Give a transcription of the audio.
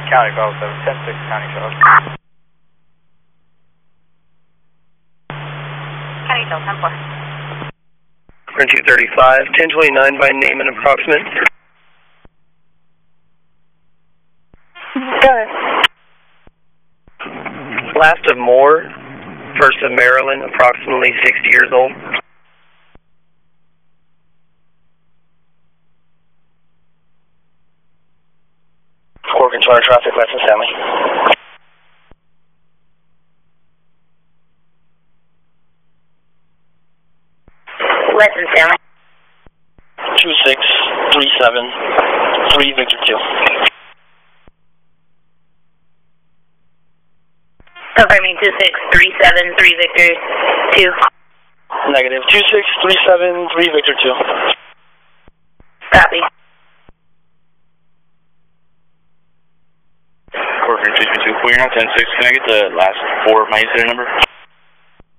County 507, 10-6 County Shuttle. County Shuttle, 10-4. Print 235, 1029 by name and approximate. Got it. Last of Moore, first of Maryland, approximately 60 years old. Core controller traffic, Weston Stanley. Weston Stanley. 26373 Victor 2. Confirm me, 26373 Victor 2. Negative, 26373 Victor 2. Copy. Core 322, you're now 10-6. Can I get the last four of my incident number?